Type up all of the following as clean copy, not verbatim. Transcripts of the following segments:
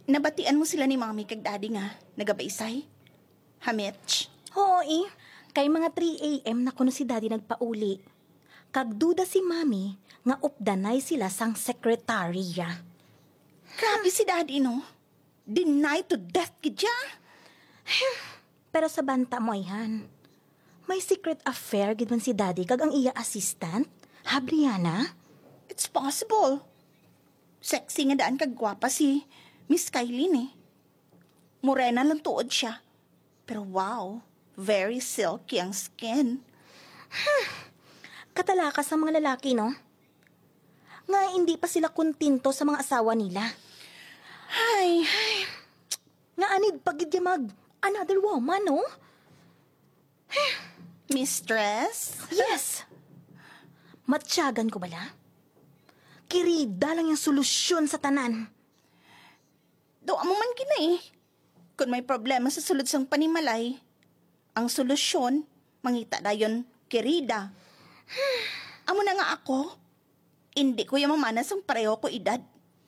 Nabatian mo sila ni mami kag daddy nga, nagabaysay? Hamitch? Oo kay mga 3 a.m. na kuno si daddy nagpauli. Kag duda si mami nga updanay sila sang sekretarya. Grabe si daddy, no? Deny to death kidya? Pero sa banta mo yan, may secret affair gid man si daddy kag ang iya assistant, Habriana. It's possible. Sexy nga daan kag gwapa si Miss Kailin eh. Morena lang tuod siya. Pero wow, very silky ang skin. Katalakas ng mga lalaki, no? Nga hindi pa sila kontinto sa mga asawa nila. Ay, Nga anid pagid ya mag another woman, no? mistress? Yes! Matsyagan ko bala? Kirida lang yung solusyon sa tanan. Daw amo man kina eh. Kung may problema sa sulod sang panimalay, ang solusyon, mangita dayon kirida. Amo na nga ako, hindi ko yung mamanas ang pareho ko edad.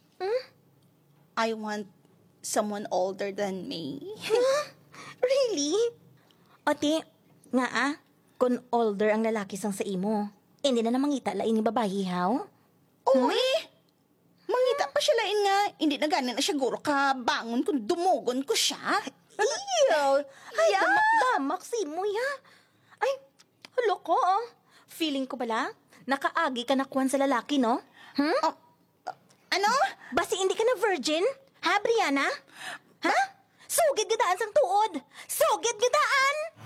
I want someone older than me. Really? Ate, nga kung older ang lalaki sang sa imo, hindi na namangita lain ni babae, haw? Uy! Mangita pa siya lain nga, hindi na ganin na siya guro ka bangon kung dumugon ko siya. Ew! Ay, damak-damak si mo, ya. Ay, hulo ko, oh. Feeling ko bala, nakaagi ka na kuwan sa lalaki, no? Oh, ano? Basi hindi ka na virgin? Ha, Brianna? Ha? Sugid gadaan sang tuod! Sugid gadaan!